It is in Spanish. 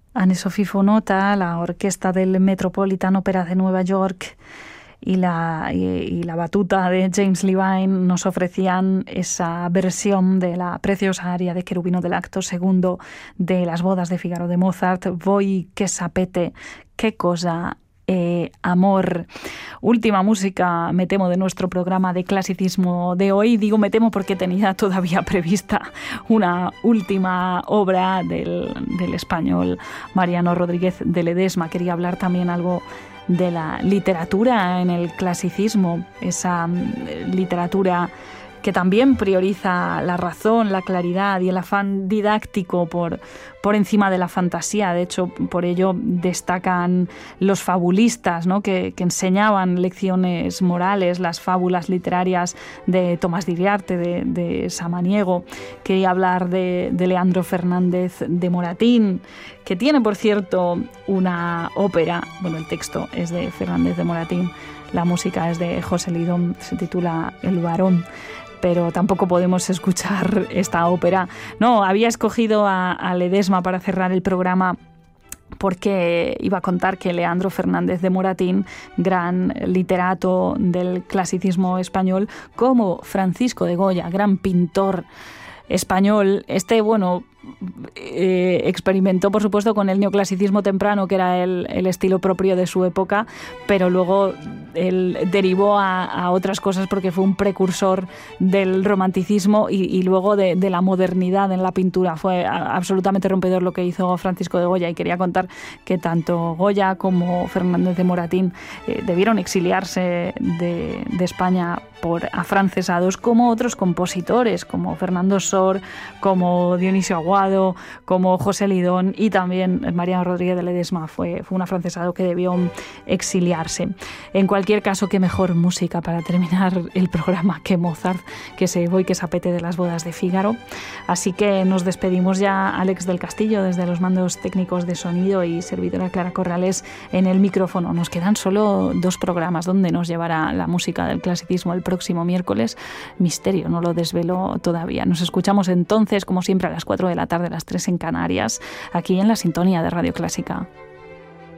Anne-Sophie Fonota, la orquesta del Metropolitan Opera de Nueva York y la batuta de James Levine nos ofrecían esa versión de la preciosa aria de Cherubino del acto segundo de Las bodas de Fígaro de Mozart. Voi che sapete che cosa amor. Última música, me temo, de nuestro programa de clasicismo de hoy. Digo me temo porque tenía todavía prevista una última obra del español Mariano Rodríguez de Ledesma. Quería hablar también algo de la literatura en el clasicismo, esa literatura que también prioriza la razón, la claridad y el afán didáctico por encima de la fantasía. De hecho, por ello destacan los fabulistas, ¿no?, que enseñaban lecciones morales, las fábulas literarias de Tomás de Iriarte, de Samaniego. Quería hablar de Leandro Fernández de Moratín, que tiene, por cierto, una ópera. Bueno, el texto es de Fernández de Moratín, la música es de José Lidón, se titula El Barón. Pero tampoco podemos escuchar esta ópera. No, había escogido a Ledesma para cerrar el programa porque iba a contar que Leandro Fernández de Moratín, gran literato del clasicismo español, como Francisco de Goya, gran pintor español, experimentó, por supuesto, con el neoclasicismo temprano, que era el estilo propio de su época, pero luego él derivó a otras cosas porque fue un precursor del romanticismo y luego de la modernidad en la pintura. Fue absolutamente rompedor lo que hizo Francisco de Goya, y quería contar que tanto Goya como Fernández de Moratín debieron exiliarse de España por afrancesados, como otros compositores, como Fernando Sor, como Dionisio Aguado, como José Lidón, y también Mariano Rodríguez de Ledesma fue un afrancesado que debió exiliarse. En cualquier caso, qué mejor música para terminar el programa que Mozart, que se Voi che sapete de Las bodas de Fígaro. Así que nos despedimos ya. Alex del Castillo desde los mandos técnicos de sonido y servidora Clara Corrales en el micrófono. Nos quedan solo 2 programas. ¿Dónde nos llevará la música del clasicismo el próximo miércoles? Misterio, no lo desvelo todavía. Nos escuchamos entonces, como siempre, a las 4 de la tarde, a las 3 en Canarias, aquí en la sintonía de Radio Clásica.